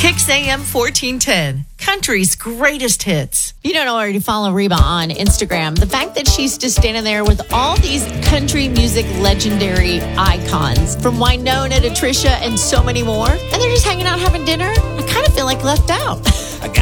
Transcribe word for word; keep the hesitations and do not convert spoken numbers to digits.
Kicks A M fourteen ten, country's greatest hits. If you don't already follow Reba on Instagram, the fact that she's just standing there with all these country music legendary icons, from Wynonna to Trisha and so many more, and they're just hanging out having dinner, I kind of feel like left out. I got